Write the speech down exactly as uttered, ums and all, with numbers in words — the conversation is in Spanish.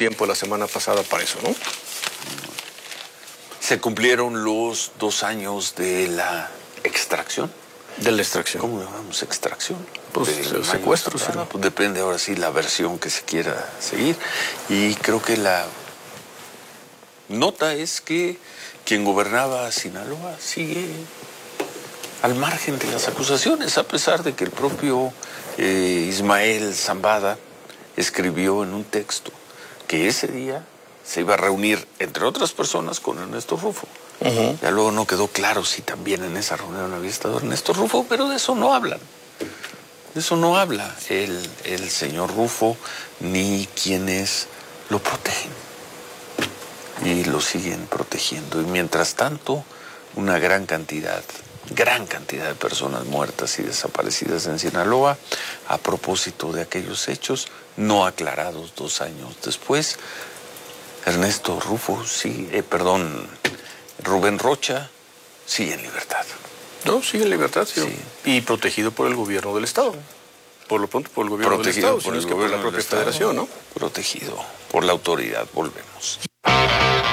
tiempo la semana pasada para eso, ¿no? Se cumplieron los dos años de la extracción. De la extracción. ¿Cómo llamamos extracción? Pues el secuestro, sí. Pues depende ahora sí la versión que se quiera seguir. Y creo que la nota es que quien gobernaba Sinaloa sigue al margen de las acusaciones, a pesar de que el propio eh, Ismael Zambada escribió en un texto que ese día se iba a reunir, entre otras personas, con Ernesto Rufo. Uh-huh. Ya luego no quedó claro si también en esa reunión había estado Ernesto Rufo, pero de eso no hablan. De eso no habla el, el señor Rufo ni quienes lo protegen. Y lo siguen protegiendo. Y mientras tanto, una gran cantidad, gran cantidad de personas muertas y desaparecidas en Sinaloa, a propósito de aquellos hechos no aclarados dos años después. Ernesto Rufo, sí, eh, perdón, Rubén Rocha sigue en libertad. No, sigue en libertad, sí. Sí. Y protegido por el gobierno del Estado. Por lo pronto por el gobierno protegido del Estado, por el sino es que por la propia federación, ¿no? Protegido por la autoridad, volvemos.